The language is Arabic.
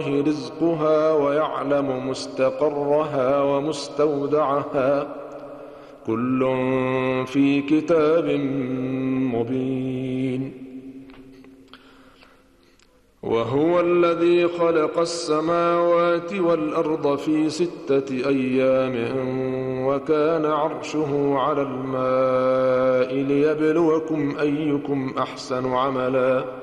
الله رزقها ويعلم مستقرها ومستودعها كل في كتاب مبين. وهو الذي خلق السماوات والأرض في 6 أيام وكان عرشه على الماء ليبلوكم أيكم أحسن عملا